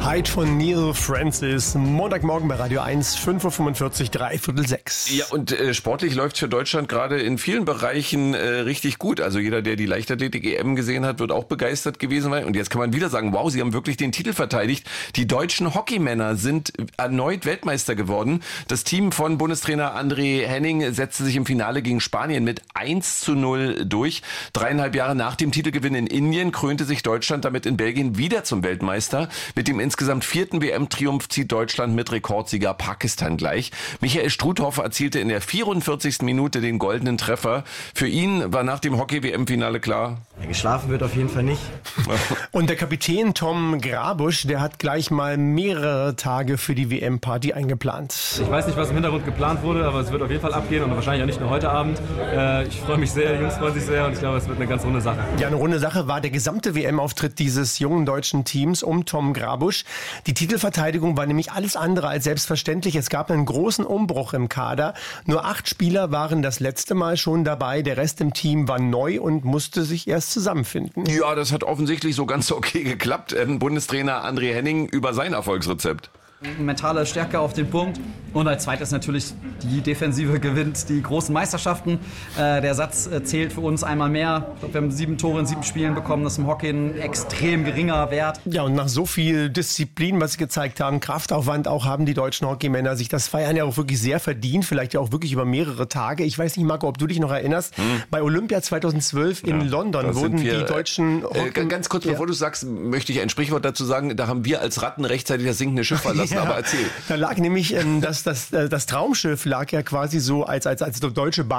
Hyde von Neil Francis. Montagmorgen bei Radio 1, 5.45 Uhr, 5:45. Ja, und sportlich läuft für Deutschland gerade in vielen Bereichen richtig gut. Also jeder, der die Leichtathletik-EM gesehen hat, wird auch begeistert gewesen sein. Und jetzt kann man wieder sagen, wow, sie haben wirklich den Titel verteidigt. Die deutschen Hockeymänner sind erneut Weltmeister geworden. Das Team von Bundestrainer André Henning setzte sich im Finale gegen Spanien mit 1:0 durch. 3,5 Jahre nach dem Titelgewinn in Indien krönte sich Deutschland damit in Belgien wieder zum Weltmeister. Mit dem insgesamt 4. WM-Triumph zieht Deutschland mit Rekordsieger Pakistan gleich. Michael Struthoff erzielte in der 44. Minute den goldenen Treffer. Für ihn war nach dem Hockey-WM-Finale klar: Geschlafen wird auf jeden Fall nicht. Und der Kapitän Tom Grabusch, der hat gleich mal mehrere Tage für die WM-Party eingeplant. Ich weiß nicht, was im Hintergrund geplant wurde, aber es wird auf jeden Fall abgehen und wahrscheinlich auch nicht nur heute Abend. Ich freue mich sehr, die Jungs freuen sich sehr und ich glaube, es wird eine ganz runde Sache. Ja, eine runde Sache war der gesamte WM-Auftritt dieses jungen deutschen Teams um Tom Grabusch. Die Titelverteidigung war nämlich alles andere als selbstverständlich. Es gab einen großen Umbruch im Kader. Nur 8 Spieler waren das letzte Mal schon dabei. Der Rest im Team war neu und musste sich erst zusammenfinden. Ja, das hat offensichtlich so ganz okay geklappt. Bundestrainer André Henning über sein Erfolgsrezept. Mentale Stärke auf den Punkt. Und als zweites natürlich, die Defensive gewinnt die großen Meisterschaften. Der Satz zählt für uns einmal mehr. Ich glaube, wir haben 7 Tore in 7 Spielen bekommen. Das ist im Hockey ein extrem geringer Wert. Ja, und nach so viel Disziplin, was sie gezeigt haben, Kraftaufwand auch, haben die deutschen Hockeymänner sich das Feiern ja auch wirklich sehr verdient. Vielleicht ja auch wirklich über mehrere Tage. Ich weiß nicht, Marco, ob du dich noch erinnerst. Bei Olympia 2012 in London wurden die deutschen ganz kurz, bevor du sagst, möchte ich ein Sprichwort dazu sagen. Da haben wir als Ratten rechtzeitig das sinkende Schiff verlassen. Aber erzähl. Da lag nämlich das Traumschiff lag ja quasi so als deutsche